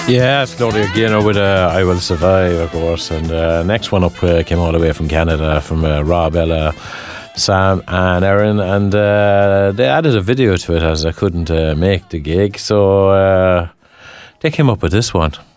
Yeah, it's Gloria Gaynor with I Will Survive, of course. And next one up came all the way from Canada, from Rob, Ella, Sam and Erin. And they added a video to it as I couldn't make the gig. So they came up with this one.